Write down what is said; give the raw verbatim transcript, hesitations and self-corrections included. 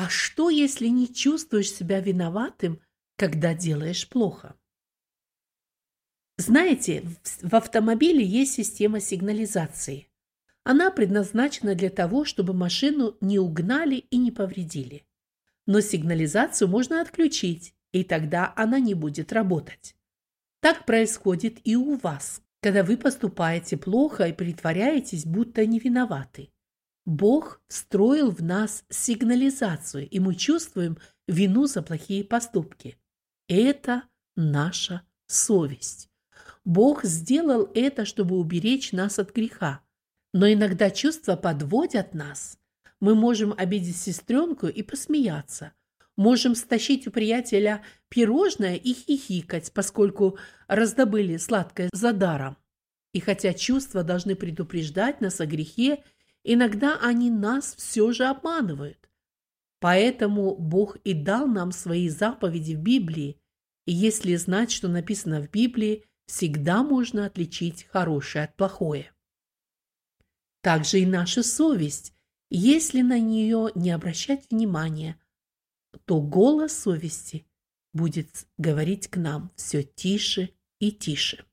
А что, если не чувствуешь себя виноватым, когда делаешь плохо? Знаете, в в автомобиле есть система сигнализации. Она предназначена для того, чтобы машину не угнали и не повредили. Но сигнализацию можно отключить, и тогда она не будет работать. Так происходит и у вас, когда вы поступаете плохо и притворяетесь, будто не виноваты. Бог встроил в нас сигнализацию, и мы чувствуем вину за плохие поступки. Это наша совесть. Бог сделал это, чтобы уберечь нас от греха. Но иногда чувства подводят нас. Мы можем обидеть сестренку и посмеяться. Можем стащить у приятеля пирожное и хихикать, поскольку раздобыли сладкое за даром. И хотя чувства должны предупреждать нас о грехе, иногда они нас все же обманывают. Поэтому Бог и дал нам свои заповеди в Библии. И если знать, что написано в Библии, всегда можно отличить хорошее от плохое. Также и наша совесть. Если на нее не обращать внимания, то голос совести будет говорить к нам все тише и тише.